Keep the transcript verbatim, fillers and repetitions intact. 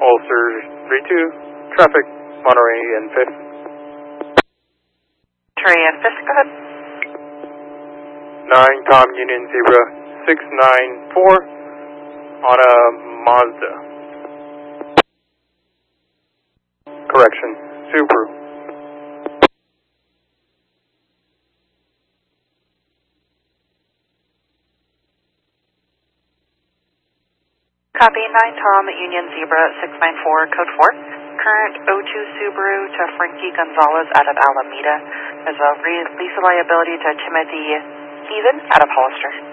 Ulster three two, traffic, Monterey and fifth. Monterey and fifth, go ahead. nine Com Union Zebra six nine four on a Mazda. Correction, Subaru. Copy, nine Tom, Union Zebra six nine four, code four. Current O two Subaru to Frankie Gonzalez out of Alameda. As well, release liability to Timothy Heathen out of Hollister.